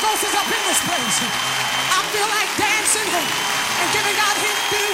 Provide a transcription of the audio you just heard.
Ghost is up in this place. I feel like dancing and giving God his due.